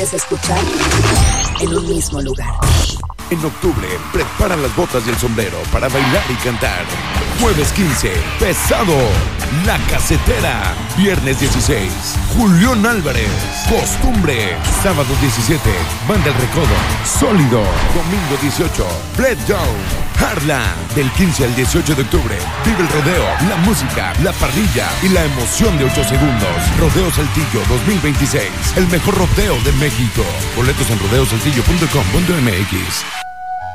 escuchar en un mismo lugar. En octubre, prepara las botas y el sombrero para bailar y cantar. Jueves 15, Pesado, La Casetera. Viernes 16, Julián Álvarez, Costumbre. Sábado 17, Banda El Recodo, Sólido. Domingo 18, Fred Down, Harla. Del 15 al 18 de octubre, vive el rodeo, la música, la parrilla y la emoción de 8 segundos. Rodeo Saltillo 2026, el mejor rodeo de México. Boletos en rodeosaltillo.com.mx.